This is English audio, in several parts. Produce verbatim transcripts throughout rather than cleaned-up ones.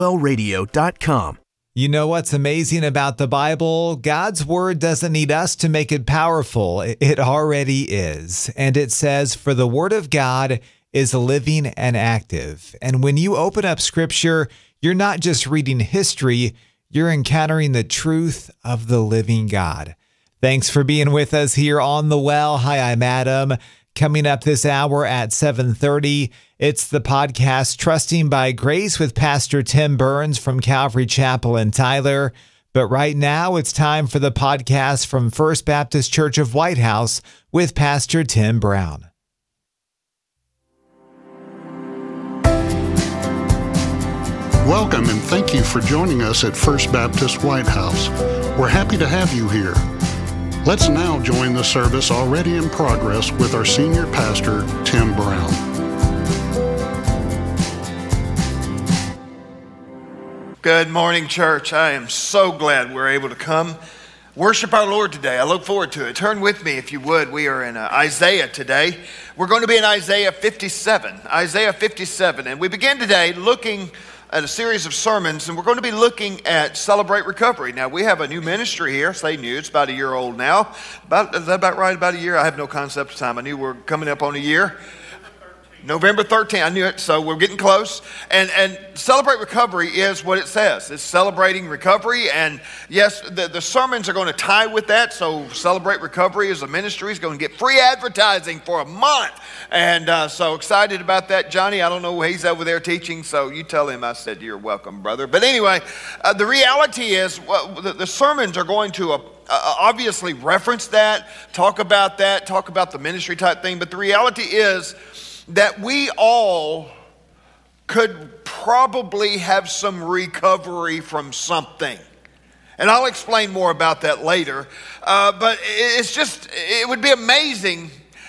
well radio dot com. You know what's amazing about the Bible? God's Word doesn't need us to make it powerful. It already is. And it says, for the Word of God is living and active. And when you open up Scripture, you're not just reading history, you're encountering the truth of the living God. Thanks for being with us here on The Well. Hi, I'm Adam. Coming up this hour at seven thirty, it's the podcast Trusting by Grace with Pastor Tim Burns from Calvary Chapel in Tyler. But right now, it's time for the podcast from First Baptist Church of White House with Pastor Tim Brown. Welcome and thank you for joining us at First Baptist White House. We're happy to have you here. Let's now join the service already in progress with our senior pastor, Tim Brown. Good morning, church. I am so glad we're able to come worship our Lord today. I look forward to it. Turn with me, if you would. We are in uh, Isaiah today. We're going to be in Isaiah fifty-seven. Isaiah fifty-seven. And we begin today looking at a series of sermons, and we're going to be looking at Celebrate Recovery. Now, we have a new ministry here. Say new. It's about a year old now. About, is that about right? About a year? I have no concept of time. I knew we we're coming up on a year. November thirteenth, I knew it, so we're getting close. And and Celebrate Recovery is what it says. It's celebrating recovery, and yes, the, the sermons are going to tie with that, so Celebrate Recovery as a ministry is going to get free advertising for a month. And uh, so excited about that. Johnny, I don't know, he's over there teaching, so you tell him I said you're welcome, brother. But anyway, uh, the reality is well, the, the sermons are going to uh, uh, obviously reference that, talk about that, talk about the ministry type thing, but the reality is that we all could probably have some recovery from something. And I'll explain more about that later. Uh, but it's just, it would be amazing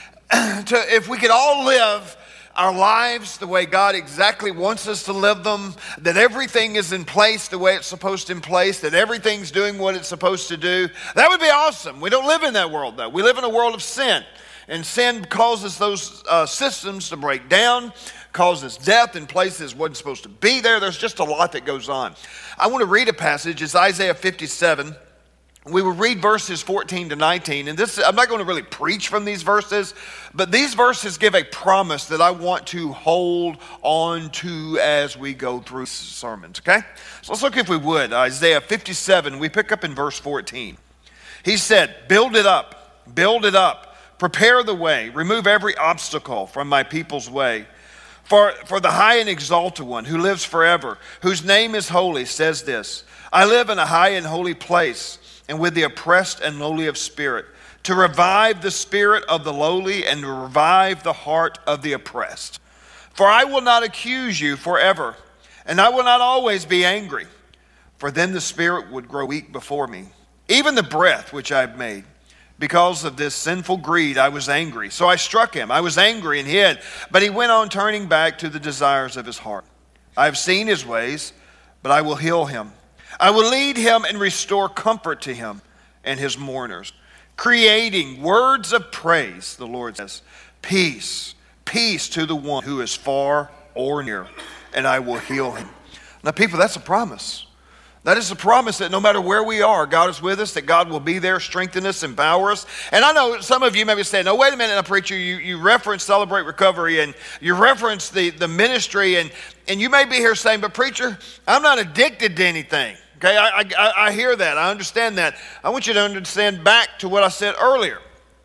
to, if we could all live our lives the way God exactly wants us to live them, that everything is in place the way it's supposed to in place, that everything's doing what it's supposed to do. That would be awesome. We don't live in that world, though. We live in a world of sin. And sin causes those uh, systems to break down, causes death in places wasn't supposed to be there. There's just a lot that goes on. I want to read a passage. It's Isaiah fifty-seven. We will read verses fourteen to nineteen. And this, I'm not going to really preach from these verses, but these verses give a promise that I want to hold on to as we go through sermons, okay? So let's look, if we would, Isaiah fifty-seven. We pick up in verse fourteen. He said, build it up, build it up. Prepare the way, remove every obstacle from my people's way. For, for the high and exalted one who lives forever, whose name is holy, says this, I live in a high and holy place, and with the oppressed and lowly of spirit, to revive the spirit of the lowly and to revive the heart of the oppressed. For I will not accuse you forever, and I will not always be angry, for then the spirit would grow weak before me, even the breath which I have made. Because of this sinful greed, I was angry. So I struck him. I was angry and hid. But he went on turning back to the desires of his heart. I have seen his ways, but I will heal him. I will lead him and restore comfort to him and his mourners. Creating words of praise, the Lord says. Peace, peace to the one who is far or near, and I will heal him. Now, people, that's a promise. That is a promise that no matter where we are, God is with us, that God will be there, strengthen us, empower us. And I know some of you may be saying, no, wait a minute, now, preacher, you, you reference Celebrate Recovery and you reference the, the ministry, and, and you may be here saying, but preacher, I'm not addicted to anything. Okay, I, I, I hear that. I understand that. I want you to understand back to what I said earlier,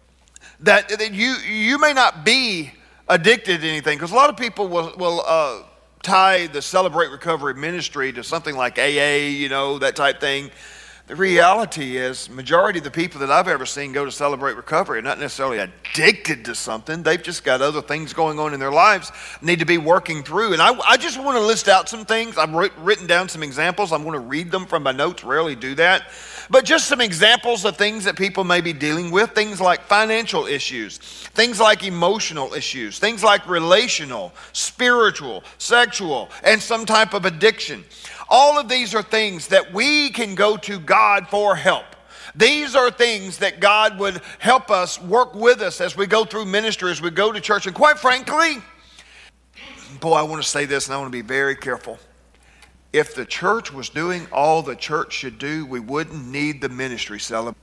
that, that you, you may not be addicted to anything, because a lot of people will, will uh, tie the Celebrate Recovery ministry to something like A A, you know, that type thing. The reality is, majority of the people that I've ever seen go to Celebrate Recovery are not necessarily addicted to something. They've just got other things going on in their lives, need to be working through. And I, I just want to list out some things. I've written down some examples. I'm going to read them from my notes. Rarely do that. But just some examples of things that people may be dealing with. Things like financial issues. Things like emotional issues. Things like relational, spiritual, sexual, and some type of addiction. All of these are things that we can go to God for help. These are things that God would help us, work with us as we go through ministry, as we go to church. And quite frankly, boy, I want to say this and I want to be very careful. If the church was doing all the church should do, we wouldn't need the ministry celebration.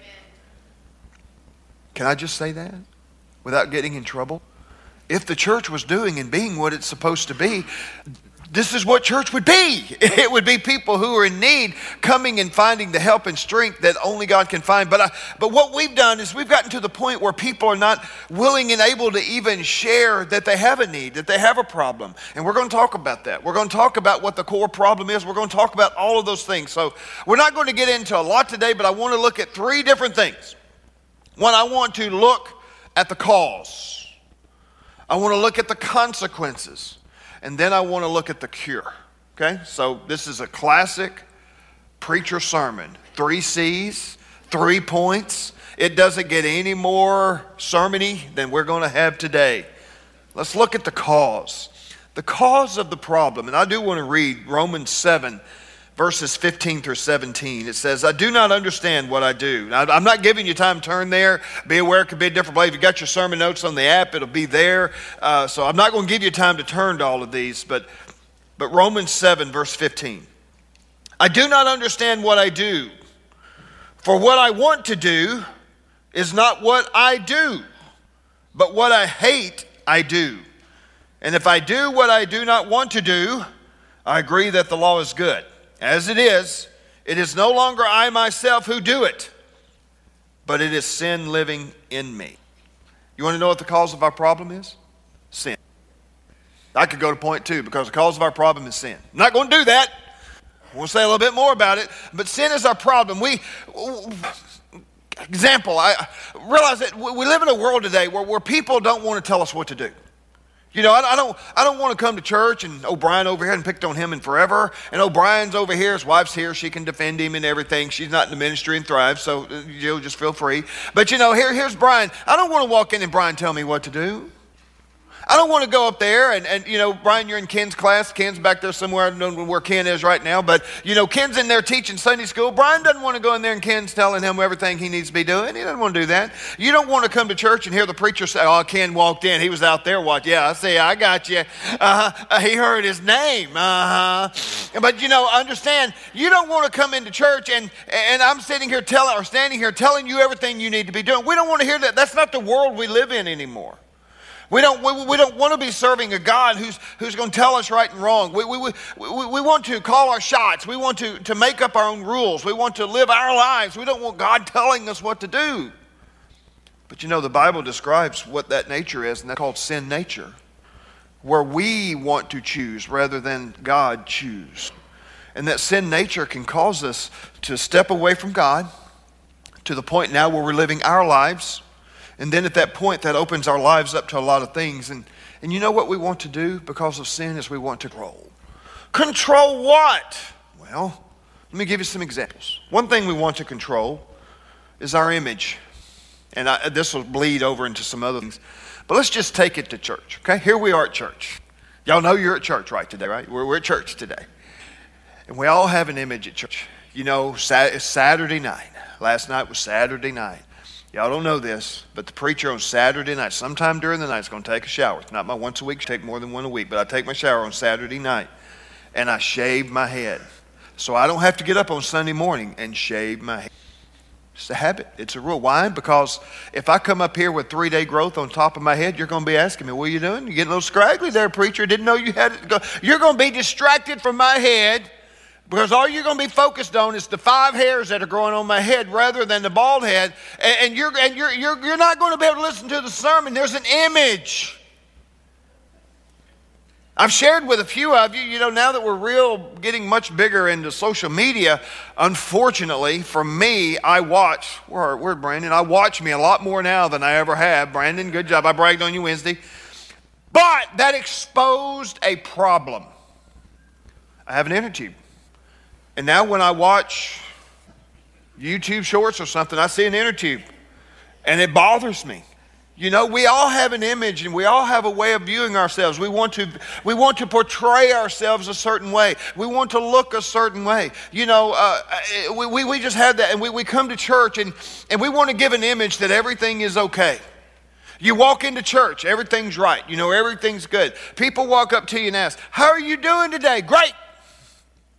Can I just say that without getting in trouble? If the church was doing and being what it's supposed to be, this is what church would be. It would be people who are in need coming and finding the help and strength that only God can find. But, I, but what we've done is we've gotten to the point where people are not willing and able to even share that they have a need, that they have a problem. And we're going to talk about that. We're going to talk about what the core problem is. We're going to talk about all of those things. So we're not going to get into a lot today, but I want to look at three different things. One, I want to look at the cause. I want to look at the consequences. And then I want to look at the cure. Okay? So this is a classic preacher sermon. Three C's, three points. It doesn't get any more sermony than we're going to have today. Let's look at the cause. The cause of the problem. And I do want to read Romans seven, verses fifteen through seventeen. It says, I do not understand what I do. Now, I'm not giving you time to turn there. Be aware it could be a different place. If you got your sermon notes on the app, it'll be there. Uh, so I'm not going to give you time to turn to all of these. But, but Romans seven, verse fifteen. I do not understand what I do. For what I want to do is not what I do, but what I hate I do. And if I do what I do not want to do, I agree that the law is good. As it is, it is no longer I myself who do it, but it is sin living in me. You want to know what the cause of our problem is? Sin. I could go to point two because the cause of our problem is sin. I'm not going to do that. We'll say a little bit more about it, but sin is our problem. We, example, I realize that we live in a world today where, where people don't want to tell us what to do. You know, I, I don't I don't want to come to church and O'Brien over here and picked on him and forever. And O'Brien's over here, his wife's here, she can defend him and everything. She's not in the ministry and thrives, so you'll just feel free. But you know, here, here's Brian. I don't want to walk in and Brian tell me what to do. I don't want to go up there and, and, you know, Brian, you're in Ken's class. Ken's back there somewhere. I don't know where Ken is right now. But, you know, Ken's in there teaching Sunday school. Brian doesn't want to go in there and Ken's telling him everything he needs to be doing. He doesn't want to do that. You don't want to come to church and hear the preacher say, oh, Ken walked in. He was out there watching. Yeah, I see. I got you. Uh-huh. He heard his name. Uh-huh. But, you know, understand, you don't want to come into church and, and I'm sitting here telling or standing here telling you everything you need to be doing. We don't want to hear that. That's not the world we live in anymore. We don't, we, we don't want to be serving a God who's, who's going to tell us right and wrong. We, we, we, we want to call our shots. We want to, to make up our own rules. We want to live our lives. We don't want God telling us what to do. But you know, the Bible describes what that nature is, and that's called sin nature, where we want to choose rather than God choose. And that sin nature can cause us to step away from God to the point now where we're living our lives. And then at that point, that opens our lives up to a lot of things. And, and you know what we want to do because of sin is we want to control. Control what? Well, let me give you some examples. One thing we want to control is our image. And I, this will bleed over into some other things. But let's just take it to church, okay? Here we are at church. Y'all know you're at church right today, right? We're, we're at church today. And we all have an image at church. You know, it's Saturday night. Last night was Saturday night. Y'all don't know this, but the preacher on Saturday night, sometime during the night, is going to take a shower. It's not my once a week. I take more than one a week, but I take my shower on Saturday night, and I shave my head. So I don't have to get up on Sunday morning and shave my head. It's a habit. It's a rule. Why? Because if I come up here with three-day growth on top of my head, you're going to be asking me, what are you doing? You're getting a little scraggly there, preacher. Didn't know you had it. Go. You're going to be distracted from my head because all you're going to be focused on is the five hairs that are growing on my head rather than the bald head. And, and, you're, and you're, you're, you're not going to be able to listen to the sermon. There's an image. I've shared with a few of you, you know, now that we're real getting much bigger into social media, unfortunately for me, I watch, where, where Brandon? I watch me a lot more now than I ever have. Brandon, good job. I bragged on you Wednesday. But that exposed a problem. I have an inner tube. And now when I watch YouTube shorts or something, I see an inner tube. And it bothers me. You know, we all have an image and we all have a way of viewing ourselves. We want to, we want to portray ourselves a certain way. We want to look a certain way. You know, uh, we, we, we just have that, and we, we come to church and, and we want to give an image that everything is okay. You walk into church, everything's right. You know, everything's good. People walk up to you and ask, how are you doing today? Great.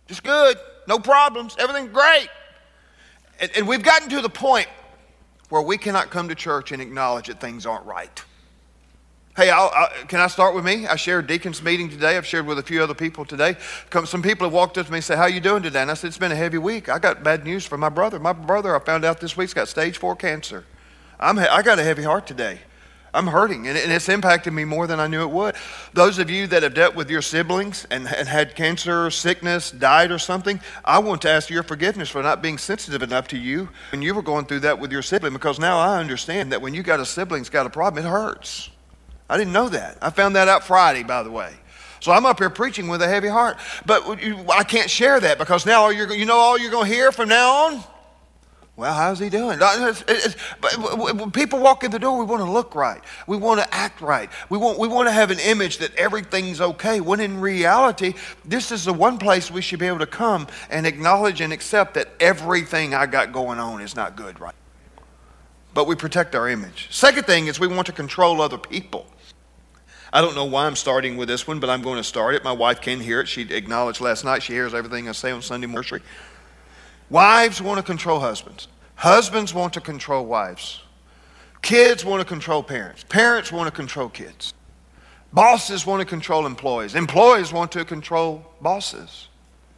Just good, no problems, everything's great. And, and we've gotten to the point where we cannot come to church and acknowledge that things aren't right. Hey, I'll, I, can I start with me? I shared deacons meeting today. I've shared with a few other people today. Come, some people have walked up to me and said, how you doing today? And I said, it's been a heavy week. I got bad news from my brother. My brother, I found out this week's got stage four cancer. I'm, I got a heavy heart today. I'm hurting, and, and it's impacted me more than I knew it would. Those of you that have dealt with your siblings and, and had cancer, sickness, died or something, I want to ask your forgiveness for not being sensitive enough to you when you were going through that with your sibling, because now I understand that when you got a sibling's got a problem, it hurts. I didn't know that. I found that out Friday, by the way. So I'm up here preaching with a heavy heart. But you, I can't share that because now all you're, you know all you're going to hear from now on? Well, how's he doing? It's, it's, but when people walk in the door, we want to look right. We want to act right. We want, we want to have an image that everything's okay, when in reality, this is the one place we should be able to come and acknowledge and accept that everything I got going on is not good, right? But we protect our image. Second thing is we want to control other people. I don't know why I'm starting with this one, but I'm going to start it. My wife can hear it. She acknowledged last night. She hears everything I say on Sunday morning. Wives want to control husbands. Husbands want to control wives. Kids want to control parents. Parents want to control kids. Bosses want to control employees. Employees want to control bosses.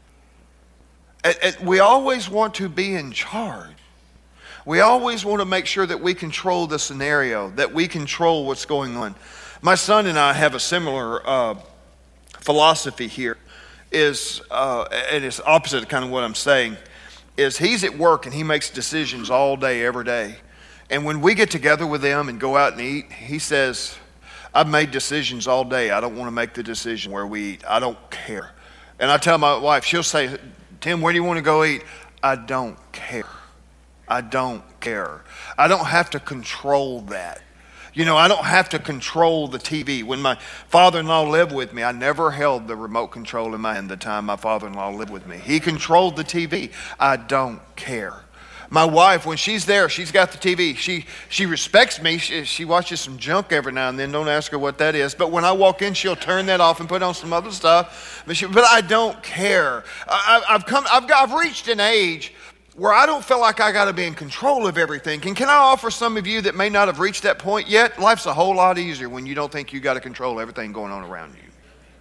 And, and we always want to be in charge. We always want to make sure that we control the scenario, that we control what's going on. My son and I have a similar uh, philosophy here, is, uh, and it's opposite of kind of what I'm saying, is he's at work and he makes decisions all day, every day. And when we get together with them and go out and eat, he says, I've made decisions all day. I don't want to make the decision where we eat. I don't care. And I tell my wife, she'll say, Tim, where do you want to go eat? I don't care. I don't care. I don't have to control that. You know, I don't have to control the T V. When my father-in-law lived with me, I never held the remote control in my hand the time my father-in-law lived with me. He controlled the T V. I don't care. My wife, when she's there, she's got the T V. She she respects me. She, she watches some junk every now and then. Don't ask her what that is. But when I walk in, she'll turn that off and put on some other stuff. But, she, but I don't care. I, I've come. I've got, I've reached an age where I don't feel like I got to be in control of everything. And can I offer some of you that may not have reached that point yet? Life's a whole lot easier when you don't think you got to control everything going on around you.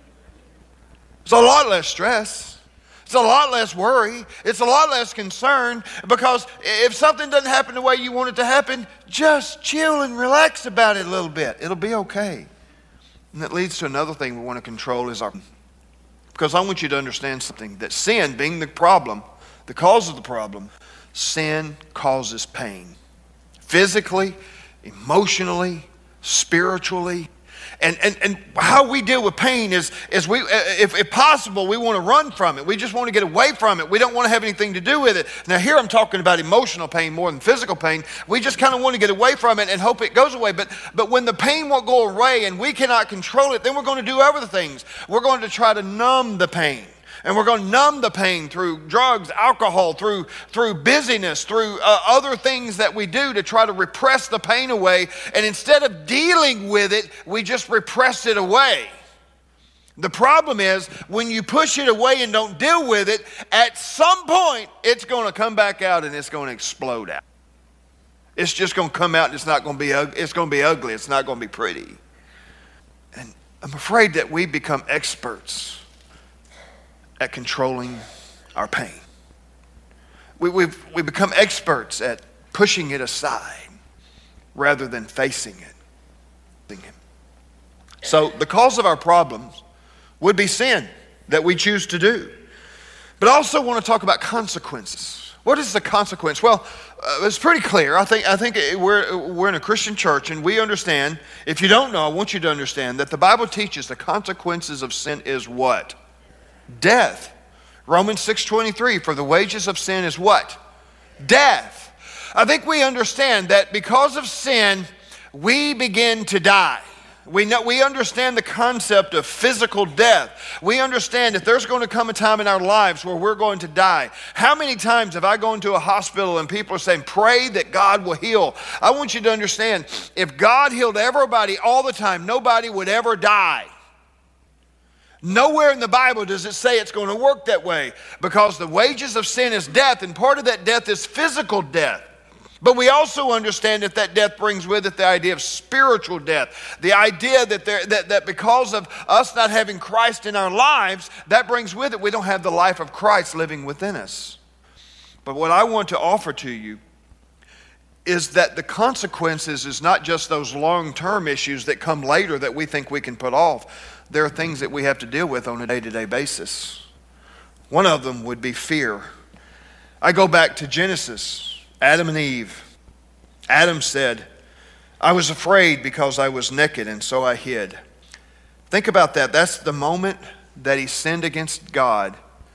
It's a lot less stress. It's a lot less worry. It's a lot less concern, because if something doesn't happen the way you want it to happen, just chill and relax about it a little bit. It'll be okay. And that leads to another thing we want to control is our, because I want you to understand something, that sin being the problem, the cause of the problem, sin causes pain. Physically, emotionally, spiritually. And, and, and how we deal with pain is, is we, if, if possible, we want to run from it. We just want to get away from it. We don't want to have anything to do with it. Now here I'm talking about emotional pain more than physical pain. We just kind of want to get away from it and hope it goes away. But, but when the pain won't go away and we cannot control it, then we're going to do other things. We're going to try to numb the pain. And we're going to numb the pain through drugs, alcohol, through, through busyness, through uh, other things that we do to try to repress the pain away. And instead of dealing with it, we just repress it away. The problem is when you push it away and don't deal with it, at some point it's going to come back out and it's going to explode out. It's just going to come out and it's not going to be ugly. It's going to be ugly. It's not going to be pretty. And I'm afraid that we become experts at controlling our pain. We, we've, we become experts at pushing it aside rather than facing it. So the cause of our problems would be sin that we choose to do. But I also want to talk about consequences. What is the consequence? Well, uh, it's pretty clear. I think, I think we're, we're in a Christian church and we understand, if you don't know, I want you to understand that the Bible teaches the consequences of sin is what? Death. Romans six twenty-three, for the wages of sin is what? Death. I think we understand that because of sin, we begin to die. We know, we understand the concept of physical death. We understand that there's going to come a time in our lives where we're going to die. How many times have I gone to a hospital and people are saying, pray that God will heal? I want you to understand, if God healed everybody all the time, nobody would ever die. Nowhere in the Bible does it say it's going to work that way, because the wages of sin is death, and part of that death is physical death. But we also understand that that death brings with it the idea of spiritual death. The idea that, there, that, that because of us not having Christ in our lives, that brings with it we don't have the life of Christ living within us. But what I want to offer to you is that the consequences is not just those long-term issues that come later that we think we can put off. There are things that we have to deal with on a day-to-day basis. One of them would be fear. I go back to Genesis, Adam and Eve. Adam said, I was afraid because I was naked, and so I hid. Think about that. That's the moment that he sinned against God.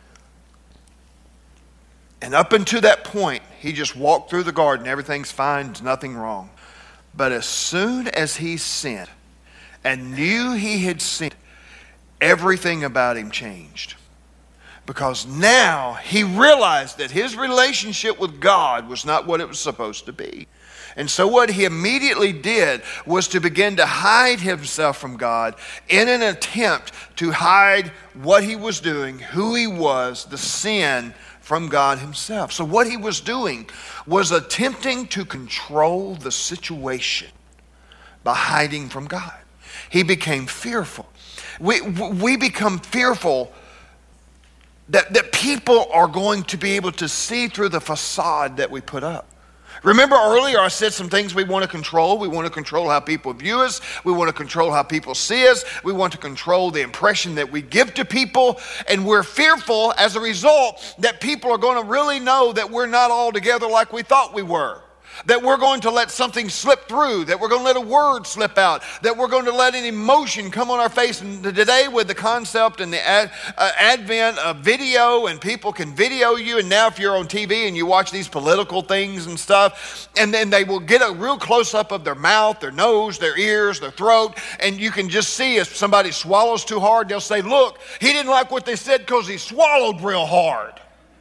And up until that point, he just walked through the garden. Everything's fine. There's nothing wrong. But as soon as he sinned and knew he had sinned, everything about him changed. Because now he realized that his relationship with God was not what it was supposed to be. And so what he immediately did was to begin to hide himself from God in an attempt to hide what he was doing, who he was, the sin from God himself. So what he was doing was attempting to control the situation by hiding from God. He became fearful. We, we become fearful that, that people are going to be able to see through the facade that we put up. Remember earlier I said some things we want to control. We want to control how people view us. We want to control how people see us. We want to control the impression that we give to people. And we're fearful as a result that people are going to really know that we're not all together like we thought we were. That we're going to let something slip through, that we're going to let a word slip out, that we're going to let an emotion come on our face. And today with the concept and the ad, uh, advent of video, and people can video you, and now if you're on T V and you watch these political things and stuff, and then they will get a real close-up of their mouth, their nose, their ears, their throat, and you can just see if somebody swallows too hard, they'll say, look, he didn't like what they said because he swallowed real hard.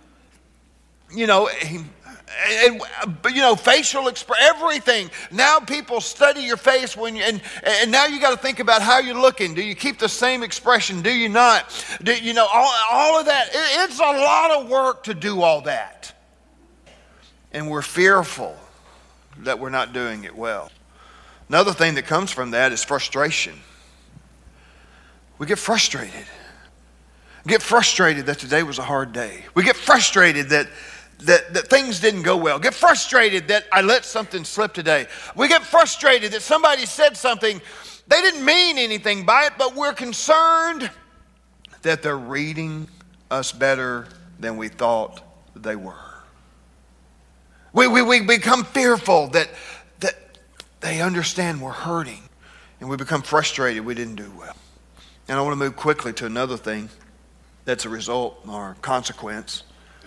You know, he, And, you know, facial expression, everything. Now people study your face when you, and, and now you got to think about how you're looking. Do you keep the same expression? Do you not? Do you know, all, all of that. It, it's a lot of work to do all that. And we're fearful that we're not doing it well. Another thing that comes from that is frustration. We get frustrated. We get frustrated that today was a hard day. We get frustrated that That, that things didn't go well. Get frustrated that I let something slip today. We get frustrated that somebody said something, they didn't mean anything by it, but we're concerned that they're reading us better than we thought they were. We, we, we become fearful that, that they understand we're hurting, and we become frustrated we didn't do well. And I want to move quickly to another thing that's a result or consequence.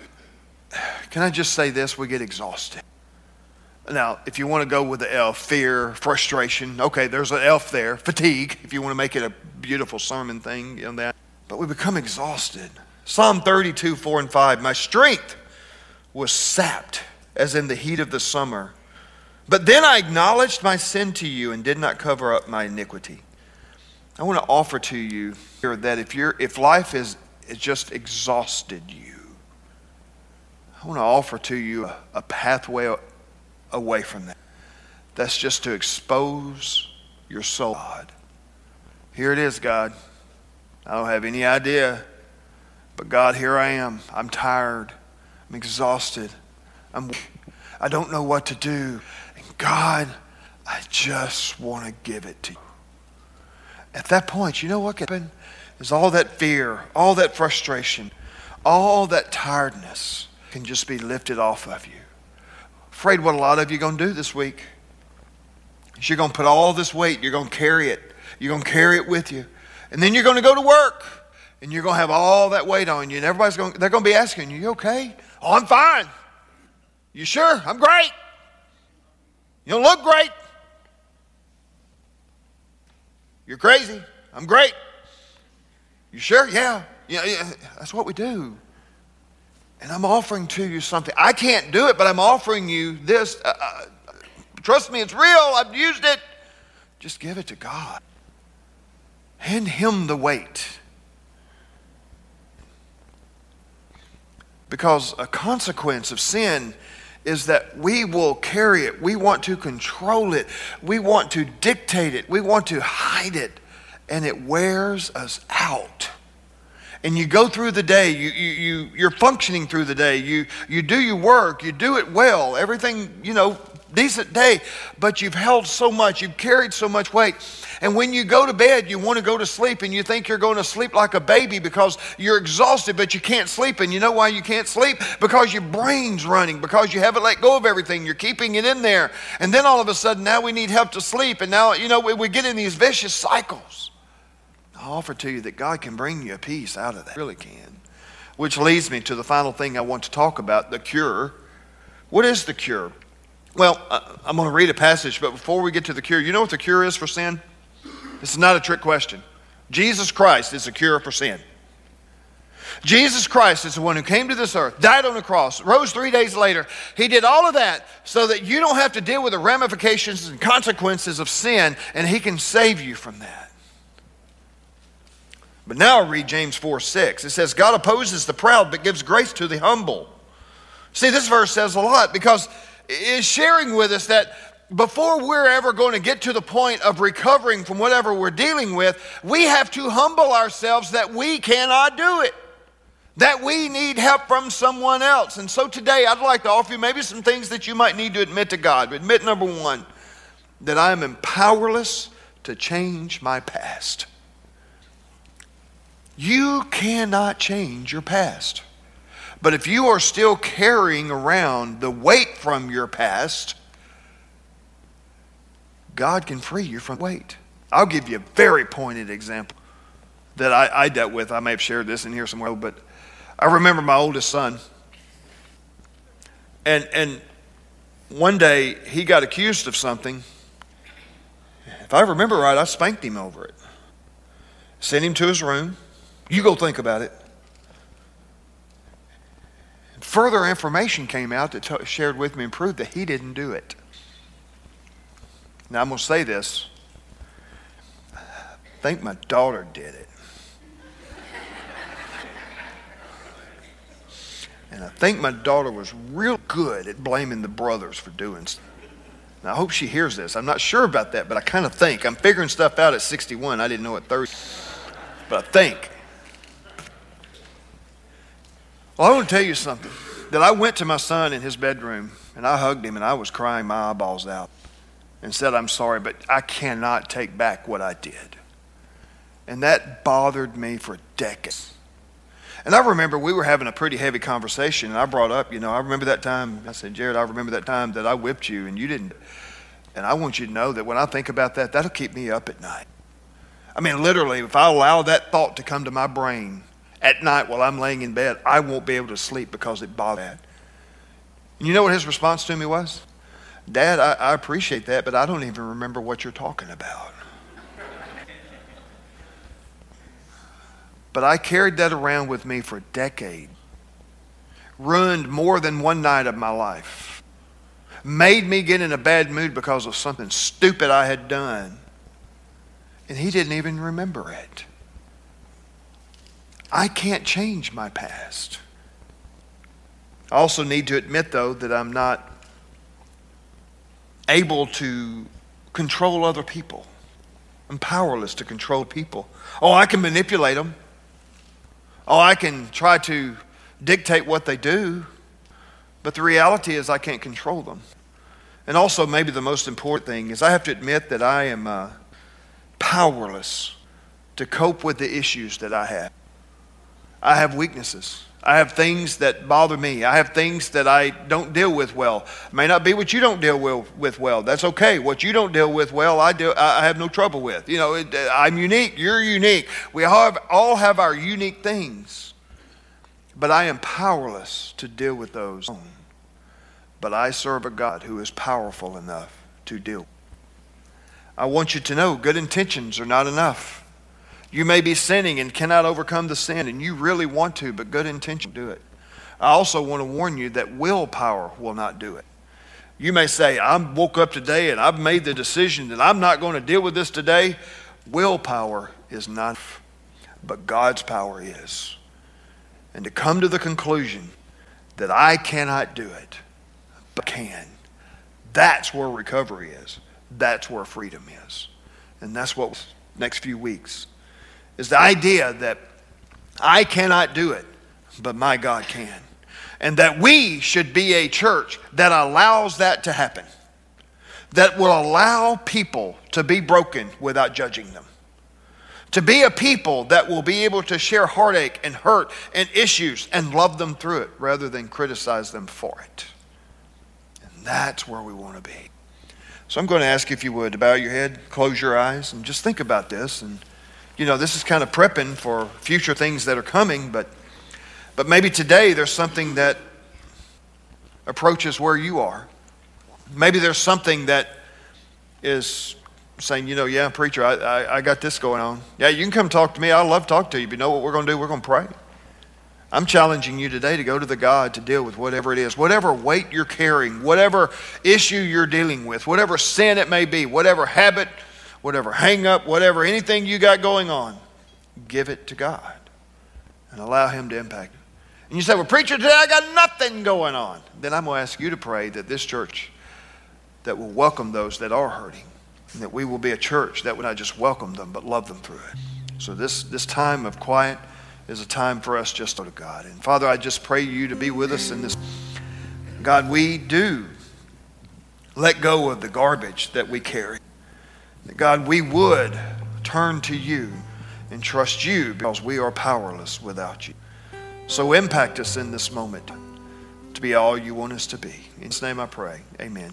Can I just say this? We get exhausted. Now, if you want to go with the F, fear, frustration, okay, there's an F there, fatigue, if you want to make it a beautiful sermon thing, you know that. But we become exhausted. Psalm thirty-two, four and five, my strength was sapped as in the heat of the summer. But then I acknowledged my sin to you and did not cover up my iniquity. I want to offer to you here that if you're, if life is, is just exhausted you, I want to offer to you a, a pathway away from that. That's just to expose your soul. God. Here it is, God. I don't have any idea, but God, here I am. I'm tired. I'm exhausted. I'm, I don't know what to do. And God, I just want to give it to you. At that point, you know what can happen? Is all that fear, all that frustration, all that tiredness can just be lifted off of you. Afraid what a lot of you are going to do this week is you're going to put all this weight, you're going to carry it. You're going to carry it with you. And then you're going to go to work and you're going to have all that weight on you. And everybody's going, they're going to be asking you, you okay? Oh, I'm fine. You sure? I'm great. You don't look great. You're crazy. I'm great. You sure? Yeah. Yeah, yeah. That's what we do. And I'm offering to you something. I can't do it, but I'm offering you this. Uh, uh, trust me, it's real. I've used it. Just give it to God. Hand him the weight. Because a consequence of sin is that we will carry it. We want to control it. We want to dictate it. We want to hide it. And it wears us out. And you go through the day, you, you, you, you're functioning through the day. You, you do your work, you do it well, everything, you know, decent day. But you've held so much, you've carried so much weight. And when you go to bed, you want to go to sleep and you think you're going to sleep like a baby because you're exhausted, but you can't sleep. And you know why you can't sleep? Because your brain's running, because you haven't let go of everything. You're keeping it in there. And then all of a sudden, now we need help to sleep. And now, you know, we, we get in these vicious cycles. I offer to you that God can bring you a peace out of that. He really can. Which leads me to the final thing I want to talk about, the cure. What is the cure? Well, I'm going to read a passage, but before we get to the cure, you know what the cure is for sin? This is not a trick question. Jesus Christ is the cure for sin. Jesus Christ is the one who came to this earth, died on the cross, rose three days later. He did all of that so that you don't have to deal with the ramifications and consequences of sin, and He can save you from that. But now I read James four six. It says, God opposes the proud but gives grace to the humble. See, this verse says a lot because it's sharing with us that before we're ever going to get to the point of recovering from whatever we're dealing with, we have to humble ourselves that we cannot do it, that we need help from someone else. And so today I'd like to offer you maybe some things that you might need to admit to God. Admit, number one, that I am powerless to change my past. You cannot change your past. But if you are still carrying around the weight from your past, God can free you from weight. I'll give you a very pointed example that I, I dealt with. I may have shared this in here somewhere, but I remember my oldest son. And, and one day he got accused of something. If I remember right, I spanked him over it. Sent him to his room. You go think about it. Further information came out that t- shared with me and proved that he didn't do it. Now I'm going to say this. I think my daughter did it. And I think my daughter was real good at blaming the brothers for doing stuff. Now I hope she hears this. I'm not sure about that, but I kind of think. I'm figuring stuff out at sixty-one. I didn't know at thirty. But I think. Well, I want to tell you something. That I went to my son in his bedroom and I hugged him and I was crying my eyeballs out and said, I'm sorry, but I cannot take back what I did. And that bothered me for decades. And I remember we were having a pretty heavy conversation and I brought up, you know, I remember that time, I said, Jared, I remember that time that I whipped you and you didn't. And I want you to know that when I think about that, that'll keep me up at night. I mean, literally, if I allow that thought to come to my brain at night while I'm laying in bed, I won't be able to sleep because it bothered me. And you know what his response to me was? Dad, I, I appreciate that, but I don't even remember what you're talking about. But I carried that around with me for a decade. Ruined more than one night of my life. Made me get in a bad mood because of something stupid I had done. And he didn't even remember it. I can't change my past. I also need to admit, though, that I'm not able to control other people. I'm powerless to control people. Oh, I can manipulate them. Oh, I can try to dictate what they do. But the reality is I can't control them. And also, maybe the most important thing is I have to admit that I am uh, powerless to cope with the issues that I have. I have weaknesses. I have things that bother me. I have things that I don't deal with well. It may not be what you don't deal with well. That's okay. What you don't deal with well, I do. I have no trouble with. You know, it, I'm unique. You're unique. We all have, all have our unique things. But I am powerless to deal with those. But I serve a God who is powerful enough to deal. I want you to know good intentions are not enough. You may be sinning and cannot overcome the sin, and you really want to, but good intention do it. I also want to warn you that willpower will not do it. You may say, I woke up today and I've made the decision that I'm not going to deal with this today. Willpower is not, but God's power is. And to come to the conclusion that I cannot do it, but can. That's where recovery is. That's where freedom is. And that's what next few weeks is the idea that I cannot do it, but my God can. And that we should be a church that allows that to happen. That will allow people to be broken without judging them. To be a people that will be able to share heartache and hurt and issues and love them through it rather than criticize them for it. And that's where we want to be. So I'm going to ask you if you would to bow your head, close your eyes, and just think about this. And you know, this is kind of prepping for future things that are coming, but but maybe today there's something that approaches where you are. Maybe there's something that is saying, you know, yeah, preacher, I, I, I got this going on. Yeah, you can come talk to me. I'd love to talk to you. But you know what we're going to do? We're going to pray. I'm challenging you today to go to the God to deal with whatever it is, whatever weight you're carrying, whatever issue you're dealing with, whatever sin it may be, whatever habit, whatever hang up, whatever, anything you got going on, give it to God and allow him to impact it. And you say, well, preacher, today I got nothing going on. Then I'm going to ask you to pray that this church that will welcome those that are hurting, and that we will be a church that would not just welcome them, but love them through it. So this, this time of quiet is a time for us just to go to God. And Father, I just pray you to be with us in this. God, we do let go of the garbage that we carry. That God, we would turn to you and trust you because we are powerless without you. So impact us in this moment to be all you want us to be. In His name I pray, amen.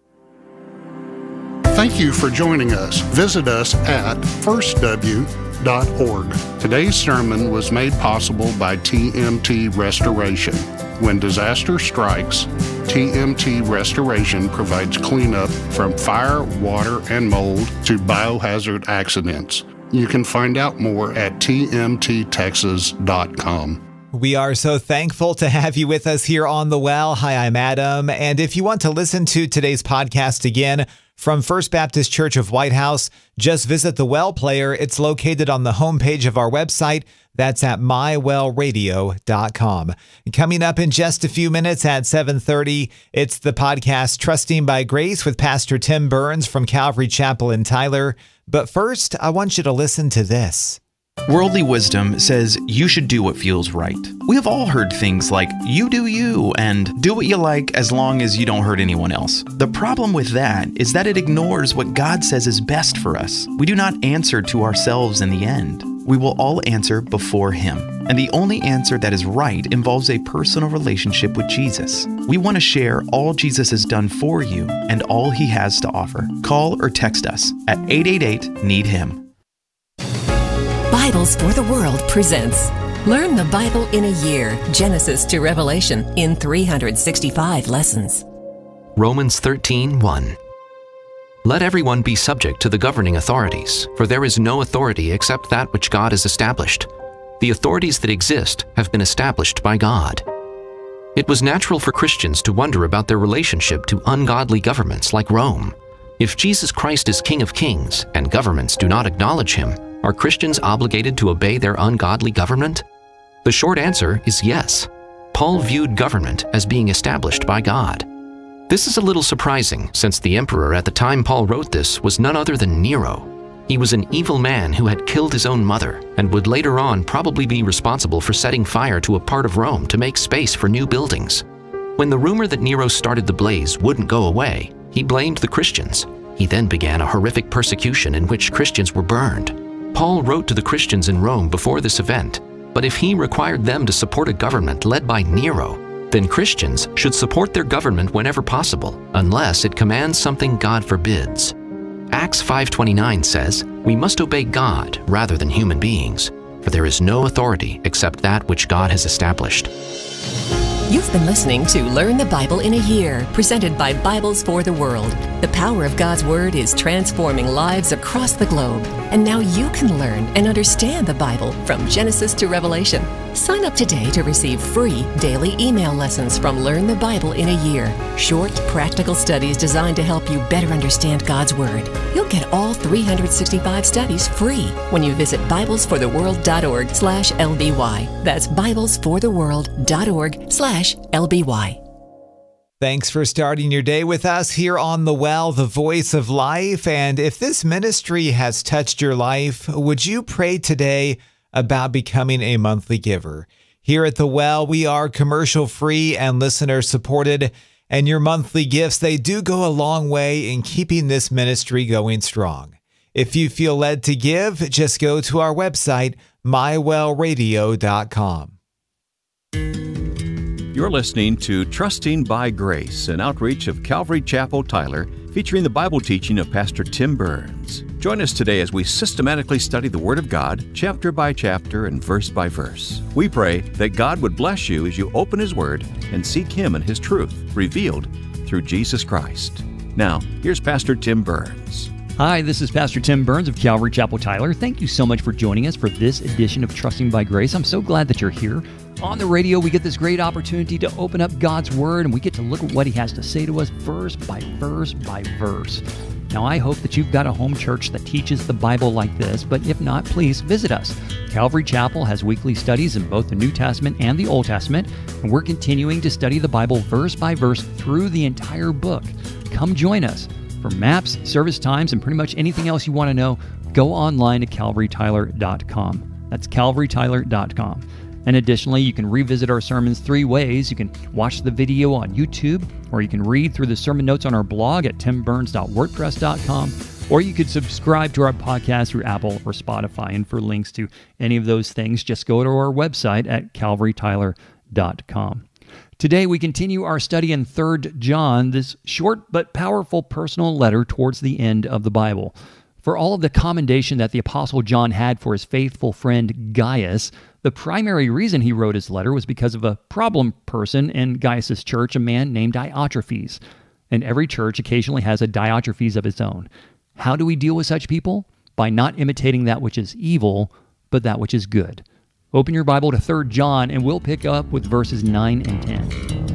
Thank you for joining us. Visit us at first w dot org. Today's sermon was made possible by T M T Restoration. When disaster strikes, T M T Restoration provides cleanup from fire, water, and mold to biohazard accidents. You can find out more at t m t texas dot com. We are so thankful to have you with us here on The Well. Hi, I'm Adam. And if you want to listen to today's podcast again from First Baptist Church of White House, just visit the Well player. It's located on the homepage of our website. That's at my well radio dot com. Coming up in just a few minutes at seven thirty, it's the podcast Trusting by Grace with Pastor Tim Burns from Calvary Chapel in Tyler. But first, I want you to listen to this. Worldly wisdom says you should do what feels right. We have all heard things like, you do you, and do what you like as long as you don't hurt anyone else. The problem with that is that it ignores what God says is best for us. We do not answer to ourselves in the end. We will all answer before Him. And the only answer that is right involves a personal relationship with Jesus. We want to share all Jesus has done for you and all He has to offer. Call or text us at eight eight eight, need him. Bibles for the World presents Learn the Bible in a Year, Genesis to Revelation, in three hundred sixty-five lessons. Romans thirteen one. Let everyone be subject to the governing authorities, for there is no authority except that which God has established. The authorities that exist have been established by God. It was natural for Christians to wonder about their relationship to ungodly governments like Rome. If Jesus Christ is King of Kings and governments do not acknowledge Him, are Christians obligated to obey their ungodly government? The short answer is yes. Paul viewed government as being established by God. This is a little surprising, since the emperor at the time Paul wrote this was none other than Nero. He was an evil man who had killed his own mother and would later on probably be responsible for setting fire to a part of Rome to make space for new buildings. When the rumor that Nero started the blaze wouldn't go away, he blamed the Christians. He then began a horrific persecution in which Christians were burned. Paul wrote to the Christians in Rome before this event, but if he required them to support a government led by Nero, then Christians should support their government whenever possible, unless it commands something God forbids. Acts five twenty-nine says, we must obey God rather than human beings, for there is no authority except that which God has established. You've been listening to Learn the Bible in a Year, presented by Bibles for the World. The power of God's Word is transforming lives across the globe. And now you can learn and understand the Bible from Genesis to Revelation. Sign up today to receive free daily email lessons from Learn the Bible in a Year. Short, practical studies designed to help you better understand God's Word. You'll get all three hundred sixty-five studies free when you visit bibles for the world dot org slash L B Y. That's bibles for the world dot org slash L B Y. Thanks for starting your day with us here on The Well, the Voice of Life. And if this ministry has touched your life, would you pray today about becoming a monthly giver? Here at The Well, we are commercial-free and listener-supported, and your monthly gifts, they do go a long way in keeping this ministry going strong. If you feel led to give, just go to our website, my well radio dot com. You're listening to Trusting by Grace, an outreach of Calvary Chapel, Tyler, featuring the Bible teaching of Pastor Tim Burns. Join us today as we systematically study the Word of God, chapter by chapter and verse by verse. We pray that God would bless you as you open His Word and seek Him and His truth, revealed through Jesus Christ. Now, here's Pastor Tim Burns. Hi, this is Pastor Tim Burns of Calvary Chapel, Tyler. Thank you so much for joining us for this edition of Trusting by Grace. I'm so glad that you're here. On the radio, we get this great opportunity to open up God's Word, and we get to look at what He has to say to us verse by verse by verse. Now, I hope that you've got a home church that teaches the Bible like this, but if not, please visit us. Calvary Chapel has weekly studies in both the New Testament and the Old Testament, and we're continuing to study the Bible verse by verse through the entire book. Come join us. For maps, service times, and pretty much anything else you want to know, go online to calvary tyler dot com. That's calvary tyler dot com. And additionally, you can revisit our sermons three ways. You can watch the video on YouTube, or you can read through the sermon notes on our blog at tim burns dot wordpress dot com, or you could subscribe to our podcast through Apple or Spotify. And for links to any of those things, just go to our website at calvary tyler dot com. Today, we continue our study in Third John, this short but powerful personal letter towards the end of the Bible. For all of the commendation that the Apostle John had for his faithful friend Gaius, the primary reason he wrote his letter was because of a problem person in Gaius' church, a man named Diotrephes. And every church occasionally has a Diotrephes of its own. How do we deal with such people? By not imitating that which is evil, but that which is good. Open your Bible to Third John, and we'll pick up with verses nine and ten.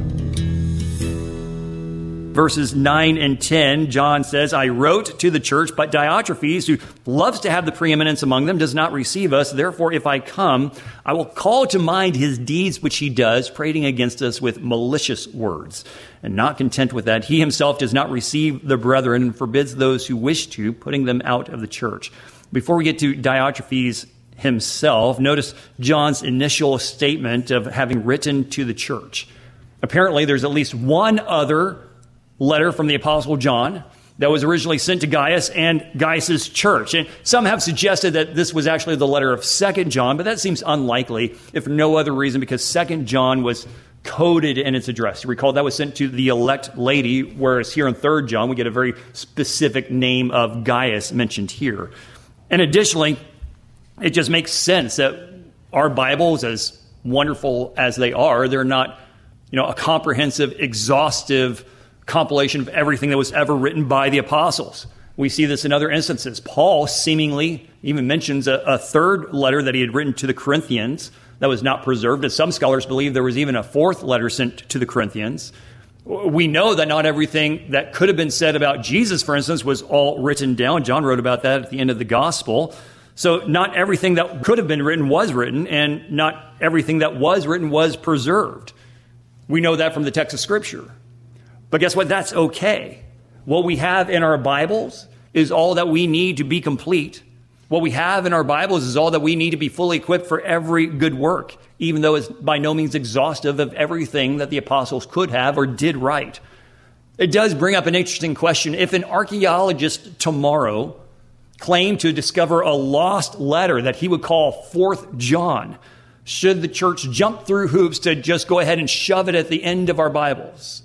Verses nine and ten, John says, I wrote to the church, but Diotrephes, who loves to have the preeminence among them, does not receive us. Therefore, if I come, I will call to mind his deeds which he does, prating against us with malicious words. And not content with that, he himself does not receive the brethren and forbids those who wish to, putting them out of the church. Before we get to Diotrephes himself, notice John's initial statement of having written to the church. Apparently, there's at least one other letter from the Apostle John that was originally sent to Gaius and Gaius' church. And some have suggested that this was actually the letter of Second John, but that seems unlikely, if for no other reason, because Second John was coded in its address. You recall that was sent to the elect lady, whereas here in Third John, we get a very specific name of Gaius mentioned here. And additionally, it just makes sense that our Bibles, as wonderful as they are, they're not, you know, a comprehensive, exhaustive compilation of everything that was ever written by the apostles. We see this in other instances. Paul seemingly even mentions a, a third letter that he had written to the Corinthians that was not preserved. As some scholars believe there was even a fourth letter sent to the Corinthians. We know that not everything that could have been said about Jesus, for instance, was all written down. John wrote about that at the end of the gospel. So not everything that could have been written was written, and not everything that was written was preserved. We know that from the text of Scripture. But guess what? That's okay. What we have in our Bibles is all that we need to be complete. What we have in our Bibles is all that we need to be fully equipped for every good work, even though it's by no means exhaustive of everything that the apostles could have or did write. It does bring up an interesting question. If an archaeologist tomorrow claimed to discover a lost letter that he would call Fourth John, should the church jump through hoops to just go ahead and shove it at the end of our Bibles?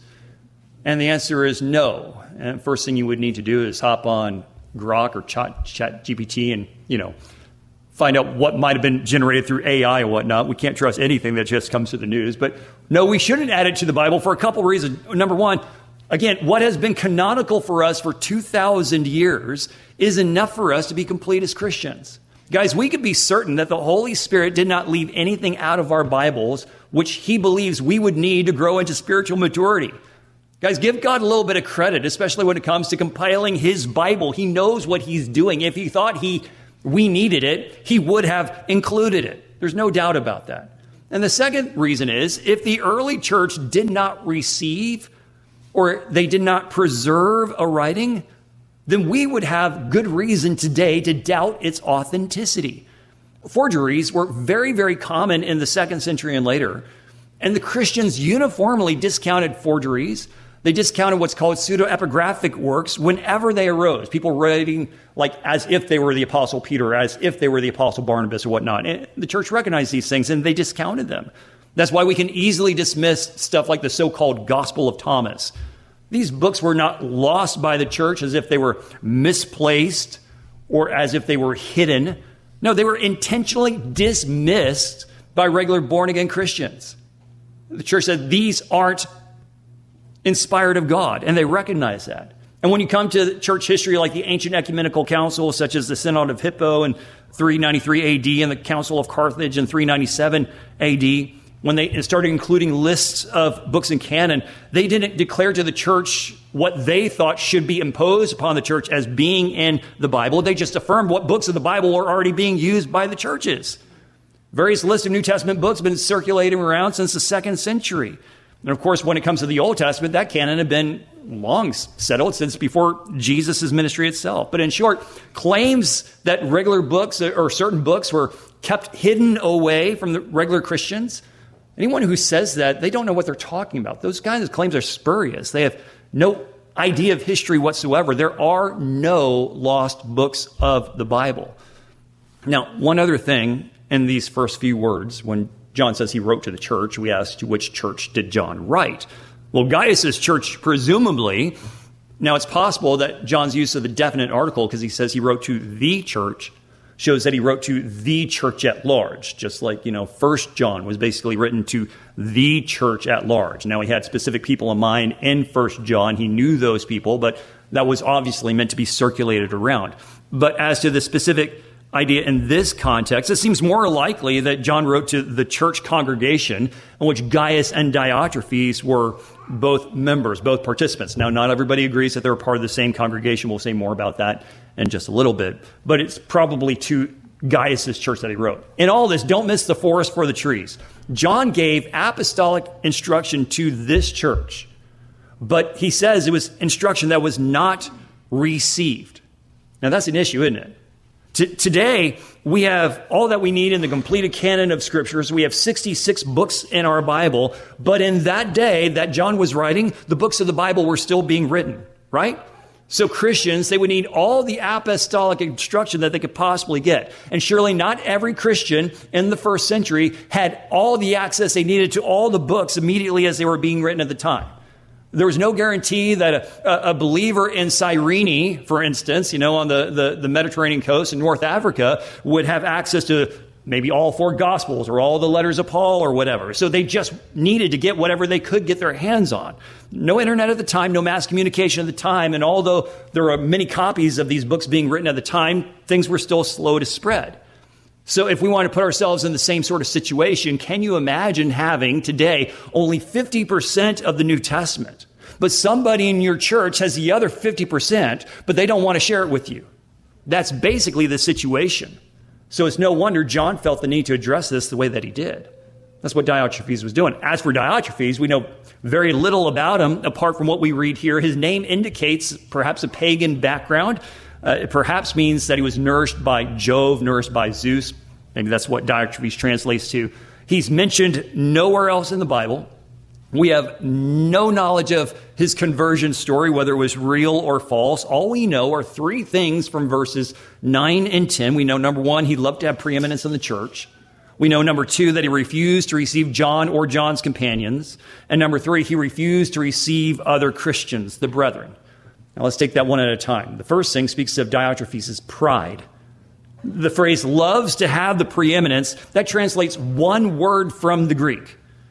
And the answer is no. And first thing you would need to do is hop on Grok or Chat, Chat G P T and, you know, find out what might have been generated through A I and whatnot. We can't trust anything that just comes through the news. But no, we shouldn't add it to the Bible for a couple reasons. Number one, Again, what has been canonical for us for two thousand years is enough for us to be complete as Christians. Guys, we could be certain that the Holy Spirit did not leave anything out of our Bibles which he believes we would need to grow into spiritual maturity. Guys, give God a little bit of credit, especially when it comes to compiling his Bible. He knows what he's doing. If he thought he we needed it, he would have included it. There's no doubt about that. And the second reason is, if the early church did not receive or they did not preserve a writing, then we would have good reason today to doubt its authenticity. Forgeries were very, very common in the second century and later, and the Christians uniformly discounted forgeries. They discounted what's called pseudepigraphic works whenever they arose. People writing like as if they were the Apostle Peter, as if they were the Apostle Barnabas or whatnot. And the church recognized these things and they discounted them. That's why we can easily dismiss stuff like the so-called Gospel of Thomas. These books were not lost by the church as if they were misplaced or as if they were hidden. No, they were intentionally dismissed by regular born-again Christians. The church said these aren't inspired of God, and they recognize that. And when you come to church history like the ancient ecumenical councils, such as the Synod of Hippo in three ninety-three A D and the Council of Carthage in three ninety-seven A D, when they started including lists of books in canon, they didn't declare to the church what they thought should be imposed upon the church as being in the Bible. They just affirmed what books of the Bible were already being used by the churches. Various lists of New Testament books have been circulating around since the second century. And of course, when it comes to the Old Testament, that canon had been long settled since before Jesus' ministry itself. But in short, claims that regular books or certain books were kept hidden away from the regular Christians, anyone who says that, they don't know what they're talking about. Those kinds of claims are spurious. They have no idea of history whatsoever. There are no lost books of the Bible. Now, one other thing in these first few words, when John says he wrote to the church, we ask, to which church did John write? Well, Gaius' church, presumably. Now, it's possible that John's use of the definite article, because he says he wrote to the church, shows that he wrote to the church at large, just like, you know, First John was basically written to the church at large. Now, he had specific people in mind in First John. He knew those people, but that was obviously meant to be circulated around. But as to the specific idea in this context, it seems more likely that John wrote to the church congregation in which Gaius and Diotrephes were both members, both participants. Now, not everybody agrees that they're part of the same congregation. We'll say more about that in just a little bit. But it's probably to Gaius' church that he wrote. In all this, don't miss the forest for the trees. John gave apostolic instruction to this church, but he says it was instruction that was not received. Now, that's an issue, isn't it? T- today, we have all that we need in the completed canon of scriptures. We have sixty-six books in our Bible. But in that day that John was writing, the books of the Bible were still being written, right? So Christians, they would need all the apostolic instruction that they could possibly get. And surely not every Christian in the first century had all the access they needed to all the books immediately as they were being written at the time. There was no guarantee that a, a believer in Cyrene, for instance, you know, on the, the, the Mediterranean coast in North Africa, would have access to maybe all four Gospels or all the letters of Paul or whatever. So they just needed to get whatever they could get their hands on. No internet at the time, no mass communication at the time. And although there are many copies of these books being written at the time, things were still slow to spread. So if we want to put ourselves in the same sort of situation, can you imagine having today only fifty percent of the New Testament, but somebody in your church has the other fifty percent, but they don't want to share it with you? That's basically the situation. So it's no wonder John felt the need to address this the way that he did. That's what Diotrephes was doing. As for Diotrephes, we know very little about him apart from what we read here. His name indicates perhaps a pagan background. Uh, it perhaps means that he was nourished by Jove, nourished by Zeus. Maybe that's what Diotrephes translates to. He's mentioned nowhere else in the Bible. We have no knowledge of his conversion story, whether it was real or false. All we know are three things from verses nine and ten. We know, number one, he loved to have preeminence in the church. We know, number two, that he refused to receive John or John's companions. And number three, he refused to receive other Christians, the brethren. Now, let's take that one at a time. The first thing speaks of Diotrephes' pride. The phrase loves to have the preeminence, that translates one word from the Greek.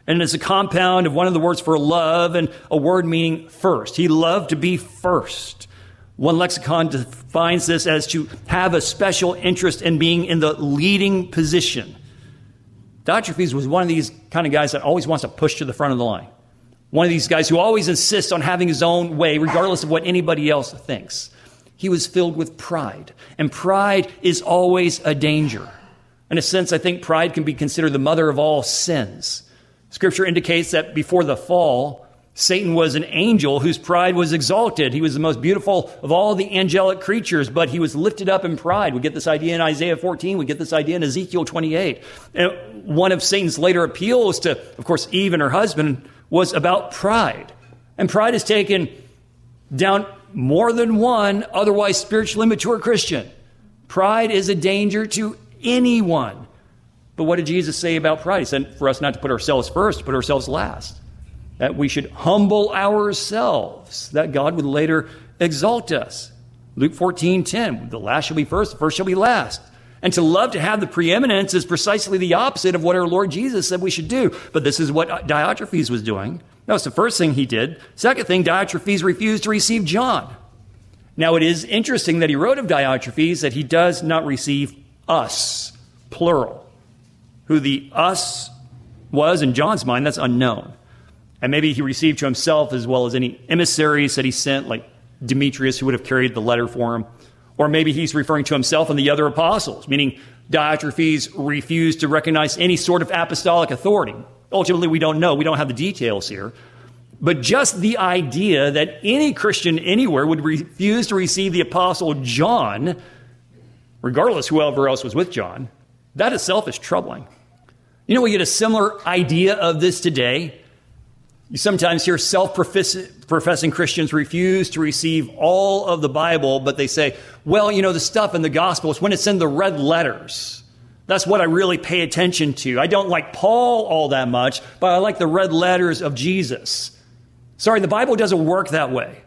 And it's a compound of one of the words for love and a word meaning first. He loved to be first. One lexicon defines this as to have a special interest in being in the leading position. Diotrephes was one of these kind of guys that always wants to push to the front of the line. One of these guys who always insists on having his own way, regardless of what anybody else thinks. He was filled with pride, and pride is always a danger. In a sense, I think pride can be considered the mother of all sins. Scripture indicates that before the fall, Satan was an angel whose pride was exalted. He was the most beautiful of all the angelic creatures, but he was lifted up in pride. We get this idea in Isaiah fourteen. We get this idea in Ezekiel twenty-eight. And one of Satan's later appeals to, of course, Eve and her husband was about pride. And pride has taken down more than one otherwise spiritually mature Christian. Pride is a danger to anyone. But what did Jesus say about pride? He said for us not to put ourselves first, to put ourselves last. That we should humble ourselves, that God would later exalt us. Luke fourteen ten, the last shall be first, the first shall be last. And to love to have the preeminence is precisely the opposite of what our Lord Jesus said we should do. But this is what Diotrephes was doing. That was the first thing he did. Second thing, Diotrephes refused to receive John. Now, it is interesting that he wrote of Diotrephes that he does not receive us, plural. Who the us was in John's mind, that's unknown. And maybe he received to himself as well as any emissaries that he sent, like Demetrius, who would have carried the letter for him. Or maybe he's referring to himself and the other apostles, meaning Diotrephes refused to recognize any sort of apostolic authority. Ultimately, we don't know. We don't have the details here. But just the idea that any Christian anywhere would refuse to receive the apostle John, regardless whoever else was with John, that itself is troubling. You know, we get a similar idea of this today. You sometimes hear self-professing Christians refuse to receive all of the Bible, but they say, well, you know, the stuff in the Gospels, when it's in the red letters, that's what I really pay attention to. I don't like Paul all that much, but I like the red letters of Jesus. Sorry, the Bible doesn't work that way.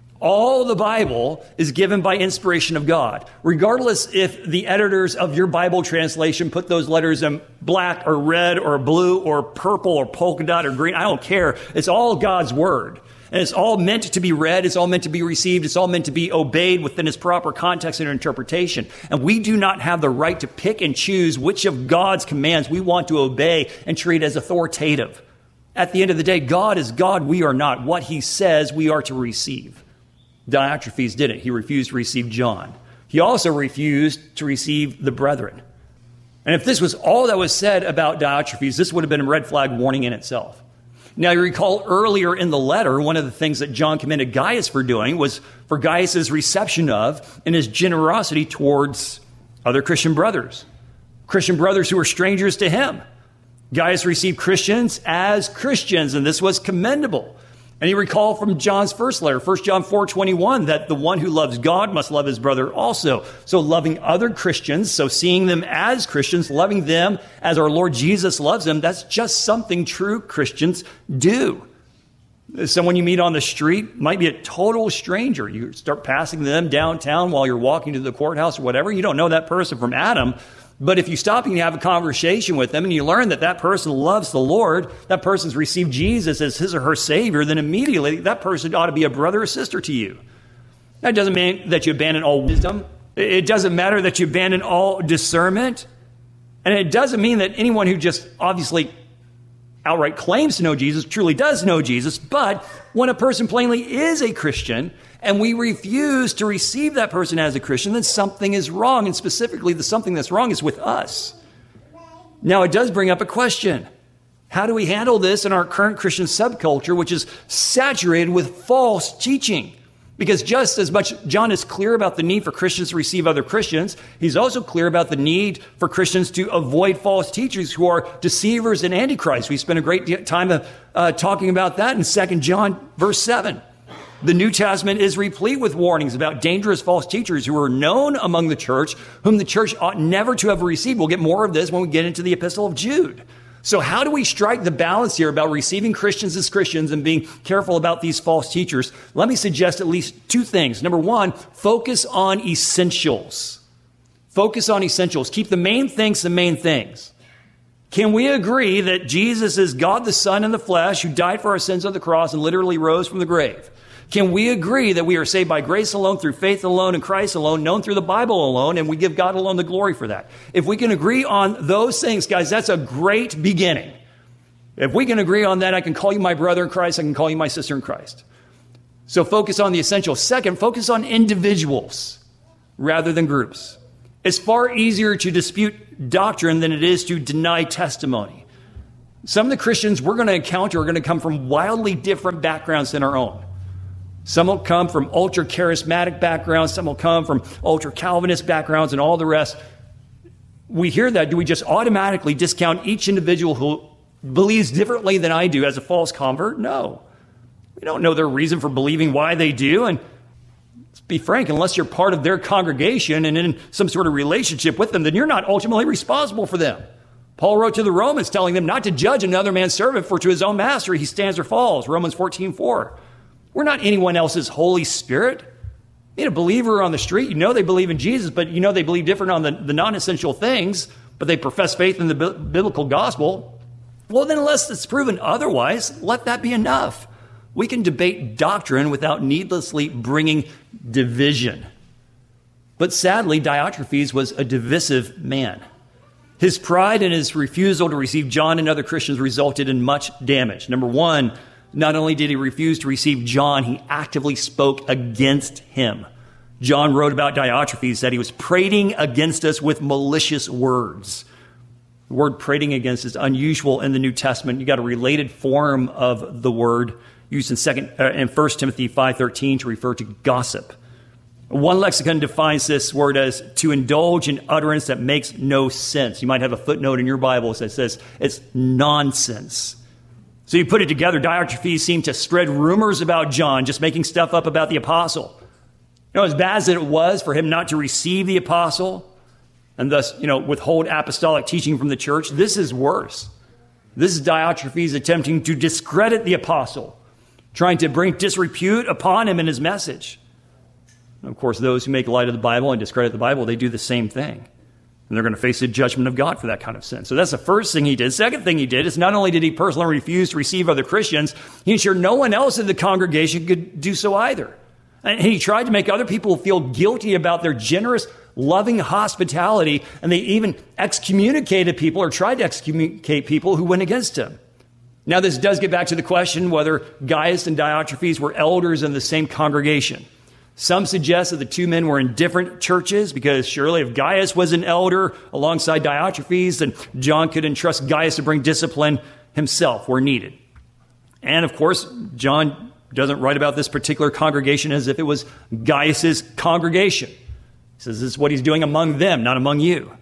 All the Bible is given by inspiration of God. Regardless if the editors of your Bible translation put those letters in black or red or blue or purple or polka dot or green, I don't care. It's all God's word. And it's all meant to be read. It's all meant to be received. It's all meant to be obeyed within its proper context and interpretation. And we do not have the right to pick and choose which of God's commands we want to obey and treat as authoritative. At the end of the day, God is God. We are not. What he says, we are to receive. Diotrephes didn't. He refused to receive John. He also refused to receive the brethren. And if this was all that was said about Diotrephes, this would have been a red flag warning in itself. Now, you recall earlier in the letter, one of the things that John commended Gaius for doing was for Gaius' reception of and his generosity towards other Christian brothers, Christian brothers who were strangers to him. Gaius received Christians as Christians, and this was commendable. And you recall from John's first letter, First John four twenty-one, that the one who loves God must love his brother also. So loving other Christians, so seeing them as Christians, loving them as our Lord Jesus loves them, that's just something true Christians do. Someone you meet on the street might be a total stranger. You start passing them downtown while you're walking to the courthouse or whatever. You don't know that person from Adam. But if you stop and you have a conversation with them and you learn that that person loves the Lord, that person's received Jesus as his or her Savior, then immediately that person ought to be a brother or sister to you. That doesn't mean that you abandon all wisdom. It doesn't matter that you abandon all discernment. And it doesn't mean that anyone who just obviously outright claims to know Jesus truly does know Jesus. But when a person plainly is a Christian and we refuse to receive that person as a Christian, then something is wrong. And specifically, the something that's wrong is with us. Now, it does bring up a question. How do we handle this in our current Christian subculture, which is saturated with false teaching? Because just as much John is clear about the need for Christians to receive other Christians, he's also clear about the need for Christians to avoid false teachers who are deceivers and antichrists. We spent a great time uh, talking about that in Second John verse seven. The New Testament is replete with warnings about dangerous false teachers who are known among the church, whom the church ought never to have received. We'll get more of this when we get into the Epistle of Jude. So how do we strike the balance here about receiving Christians as Christians and being careful about these false teachers? Let me suggest at least two things. Number one, focus on essentials. Focus on essentials. Keep the main things the main things. Can we agree that Jesus is God the Son in the flesh who died for our sins on the cross and literally rose from the grave? Can we agree that we are saved by grace alone, through faith alone, in Christ alone, known through the Bible alone, and we give God alone the glory for that? If we can agree on those things, guys, that's a great beginning. If we can agree on that, I can call you my brother in Christ, I can call you my sister in Christ. So focus on the essential. Second, focus on individuals rather than groups. It's far easier to dispute doctrine than it is to deny testimony. Some of the Christians we're going to encounter are going to come from wildly different backgrounds than our own. Some will come from ultra-charismatic backgrounds. Some will come from ultra-Calvinist backgrounds and all the rest. We hear that. Do we just automatically discount each individual who believes differently than I do as a false convert? No. We don't know their reason for believing, why they do. And let's be frank, unless you're part of their congregation and in some sort of relationship with them, then you're not ultimately responsible for them. Paul wrote to the Romans telling them not to judge another man's servant, for to his own master he stands or falls. Romans fourteen four. We're not anyone else's Holy Spirit. You know, a believer on the street, you know they believe in Jesus, but you know they believe different on the, the non-essential things, but they profess faith in the bi- biblical gospel. Well, then unless it's proven otherwise, let that be enough. We can debate doctrine without needlessly bringing division. But sadly, Diotrephes was a divisive man. His pride and his refusal to receive John and other Christians resulted in much damage. Number one, not only did he refuse to receive John, he actively spoke against him. John wrote about Diotrephes that he was prating against us with malicious words. The word prating against is unusual in the New Testament. You got a related form of the word used in second uh, in First Timothy five thirteen to refer to gossip. One lexicon defines this word as to indulge in utterance that makes no sense. You might have a footnote in your Bible that says it's nonsense. So you put it together, Diotrephes seemed to spread rumors about John, just making stuff up about the apostle. You know, as bad as it was for him not to receive the apostle and thus, you know, withhold apostolic teaching from the church, this is worse. This is Diotrephes attempting to discredit the apostle, trying to bring disrepute upon him and his message. And of course, those who make light of the Bible and discredit the Bible, they do the same thing. And they're going to face the judgment of God for that kind of sin. So that's the first thing he did. Second thing he did is not only did he personally refuse to receive other Christians, he ensured no one else in the congregation could do so either. And he tried to make other people feel guilty about their generous, loving hospitality, and they even excommunicated people or tried to excommunicate people who went against him. Now, this does get back to the question whether Gaius and Diotrephes were elders in the same congregation. Some suggest that the two men were in different churches because surely if Gaius was an elder alongside Diotrephes, then John could entrust Gaius to bring discipline himself where needed. And of course, John doesn't write about this particular congregation as if it was Gaius's congregation. He says this is what he's doing among them, not among you.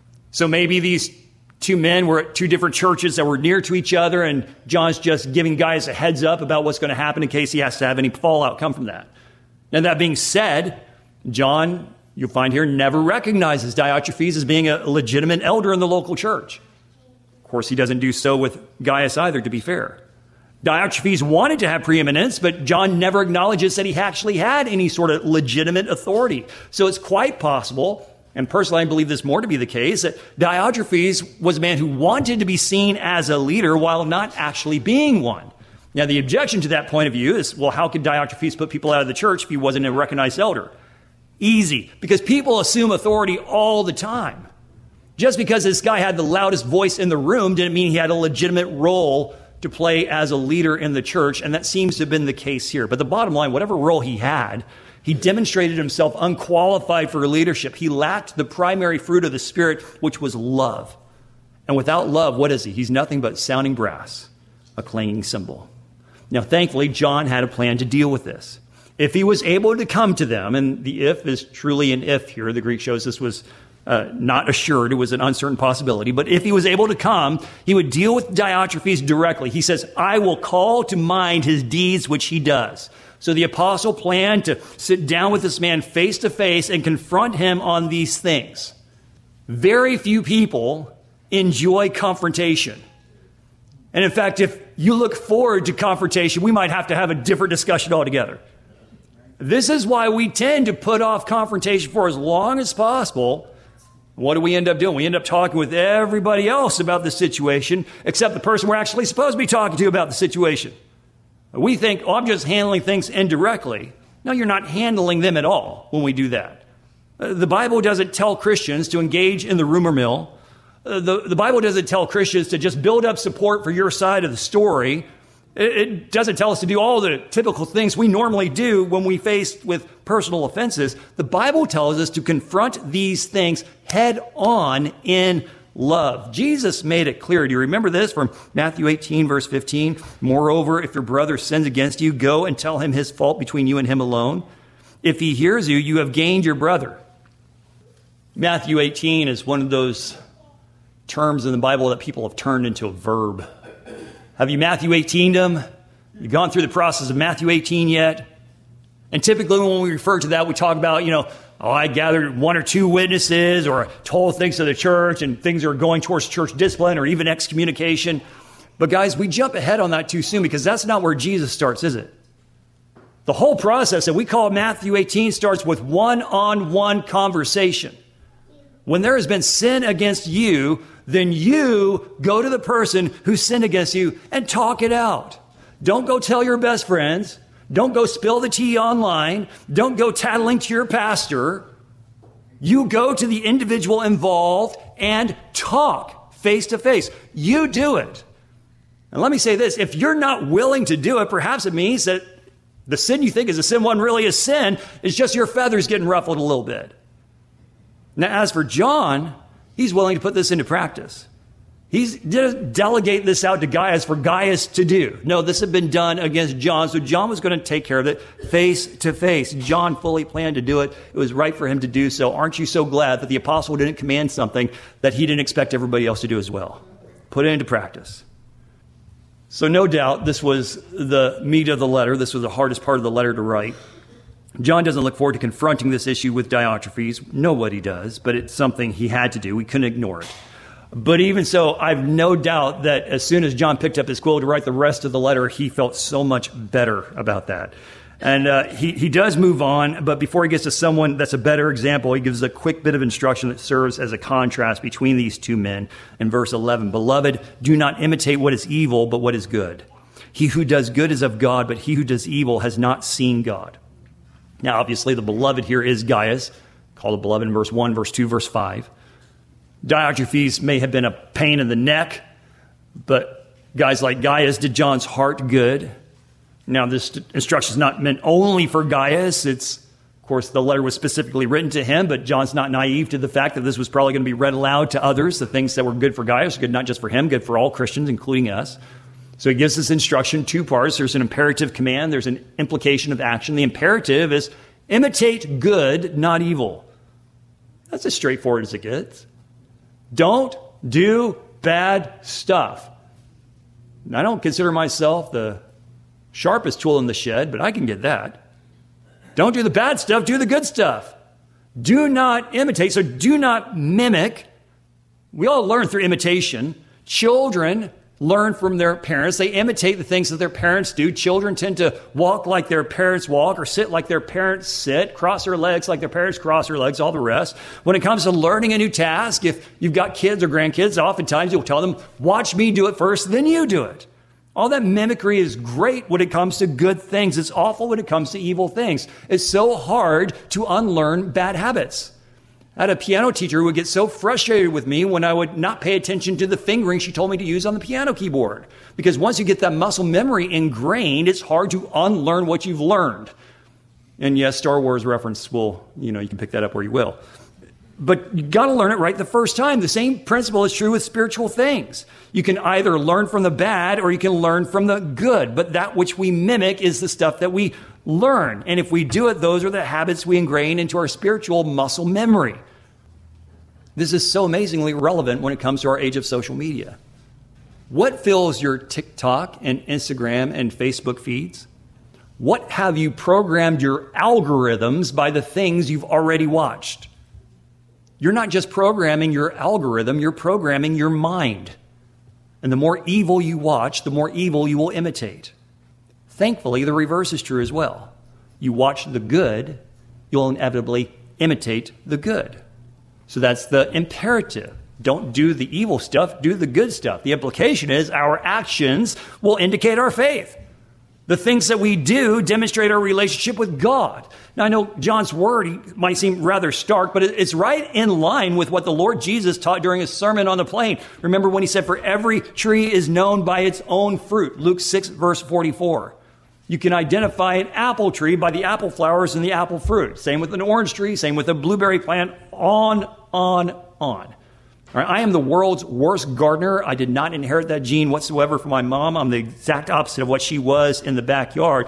So maybe these two men were at two different churches that were near to each other, and John's just giving Gaius a heads up about what's going to happen in case he has to have any fallout come from that. Now, that being said, John, you'll find here, never recognizes Diotrephes as being a legitimate elder in the local church. Of course, he doesn't do so with Gaius either, to be fair. Diotrephes wanted to have preeminence, but John never acknowledges that he actually had any sort of legitimate authority. So it's quite possible, and personally I believe this more to be the case, that Diotrephes was a man who wanted to be seen as a leader while not actually being one. Now, the objection to that point of view is, well, how could Diotrephes put people out of the church if he wasn't a recognized elder? Easy, because people assume authority all the time. Just because this guy had the loudest voice in the room didn't mean he had a legitimate role to play as a leader in the church, and that seems to have been the case here. But the bottom line, whatever role he had, he demonstrated himself unqualified for leadership. He lacked the primary fruit of the Spirit, which was love. And without love, what is he? He's nothing but sounding brass, a clanging cymbal. Now, thankfully, John had a plan to deal with this. If he was able to come to them, and the if is truly an if here, the Greek shows this was uh, not assured, it was an uncertain possibility, but if he was able to come, he would deal with Diotrephes directly. He says, I will call to mind his deeds, which he does. So the apostle planned to sit down with this man face to face and confront him on these things. Very few people enjoy confrontation. And in fact, if you look forward to confrontation, we might have to have a different discussion altogether. This is why we tend to put off confrontation for as long as possible, What do we end up doing? We end up talking with everybody else about the situation, except the person we're actually supposed to be talking to about the situation. We think, oh, I'm just handling things indirectly. No, you're not handling them at all when we do that. Uh, the Bible doesn't tell Christians to engage in the rumor mill. Uh, the, the Bible doesn't tell Christians to just build up support for your side of the story. It, it doesn't tell us to do all the typical things we normally do when we face with personal offenses. The Bible tells us to confront these things head on in love. Jesus made it clear. Do you remember this from Matthew eighteen, verse fifteen? Moreover, if your brother sins against you, go and tell him his fault between you and him alone. If he hears you, you have gained your brother. Matthew eighteen is one of those terms in the Bible that people have turned into a verb. Have you Matthew eighteen'd them? You've gone through the process of Matthew eighteen yet? And typically when we refer to that, we talk about, you know, oh, I gathered one or two witnesses, or I told things to the church, and things are going towards church discipline or even excommunication. But guys, we jump ahead on that too soon, because that's not where Jesus starts, is it? The whole process that we call Matthew eighteen starts with one-on-one conversation. When there has been sin against you, then you go to the person who sinned against you and talk it out. Don't go tell your best friends. Don't go spill the tea online. Don't go tattling to your pastor. You go to the individual involved and talk face to face. You do it. And let me say this. If you're not willing to do it, perhaps it means that the sin you think is a sin wasn't really a sin. It's just your feathers getting ruffled a little bit. Now, as for John, he's willing to put this into practice. He didn't delegate this out to Gaius for Gaius to do. No, this had been done against John, so John was going to take care of it face to face. John fully planned to do it. It was right for him to do so. Aren't you so glad that the apostle didn't command something that he didn't expect everybody else to do as well? Put it into practice. So no doubt this was the meat of the letter. This was the hardest part of the letter to write. John doesn't look forward to confronting this issue with Diotrephes. Nobody does, but it's something he had to do. We couldn't ignore it. But even so, I've no doubt that as soon as John picked up his quill to write the rest of the letter, he felt so much better about that. And uh, he, he does move on, but before he gets to someone that's a better example, he gives a quick bit of instruction that serves as a contrast between these two men in verse eleven. Beloved, do not imitate what is evil, but what is good. He who does good is of God, but he who does evil has not seen God. Now, obviously, the beloved here is Gaius, called a beloved in verse one, verse two, verse five. Diotrephes may have been a pain in the neck, but guys like Gaius did John's heart good. Now, this instruction is not meant only for Gaius. It's, of course, the letter was specifically written to him, but John's not naive to the fact that this was probably going to be read aloud to others. The things that were good for Gaius are good not just for him, good for all Christians, including us. So he gives this instruction two parts. There's an imperative command. There's an implication of action. The imperative is imitate good, not evil. That's as straightforward as it gets. Don't do bad stuff. I don't consider myself the sharpest tool in the shed, but I can get that. Don't do the bad stuff, do the good stuff. Do not imitate, so do not mimic. We all learn through imitation. Children learn from their parents. They imitate the things that their parents do. Children tend to walk like their parents walk, or sit like their parents sit, cross their legs like their parents cross their legs, all the rest. When it comes to learning a new task, if you've got kids or grandkids, oftentimes you'll tell them, watch me do it first, then you do it. All that mimicry is great when it comes to good things. It's awful when it comes to evil things. It's so hard to unlearn bad habits. I had a piano teacher who would get so frustrated with me when I would not pay attention to the fingering she told me to use on the piano keyboard. Because once you get that muscle memory ingrained, it's hard to unlearn what you've learned. And yes, Star Wars reference will, you know, you can pick that up where you will. But you got to learn it right the first time. The same principle is true with spiritual things. You can either learn from the bad or you can learn from the good. But that which we mimic is the stuff that we learn. And if we do it, those are the habits we ingrain into our spiritual muscle memory. This is so amazingly relevant when it comes to our age of social media. What fills your TikTok and Instagram and Facebook feeds? What have you programmed your algorithms by the things you've already watched? You're not just programming your algorithm, you're programming your mind. And the more evil you watch, the more evil you will imitate. Thankfully, the reverse is true as well. You watch the good, you'll inevitably imitate the good. So that's the imperative. Don't do the evil stuff, do the good stuff. The implication is our actions will indicate our faith. The things that we do demonstrate our relationship with God. Now, I know John's word he might seem rather stark, but it's right in line with what the Lord Jesus taught during his sermon on the plain. Remember when he said, for every tree is known by its own fruit. Luke six, verse forty-four. You can identify an apple tree by the apple flowers and the apple fruit. Same with an orange tree, same with a blueberry plant, on, on, on. All right, I am the world's worst gardener. I did not inherit that gene whatsoever from my mom. I'm the exact opposite of what she was in the backyard.